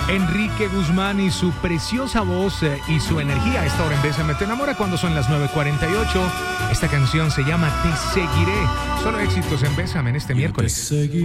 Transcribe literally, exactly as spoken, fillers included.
Enrique Guzmán y su preciosa voz eh, y su energía a esta hora en Bésame Te Enamora cuando son las nueve cuarenta y ocho. Esta canción se llama Te Seguiré. Solo éxitos en Bésame en este miércoles.